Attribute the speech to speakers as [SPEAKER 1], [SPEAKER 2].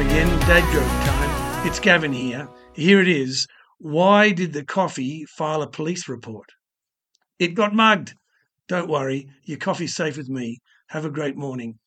[SPEAKER 1] again, dad joke time. It's Gavin here. Here it is. Why did the coffee file a police report? It got mugged. Don't worry, your coffee's safe with me. Have a great morning.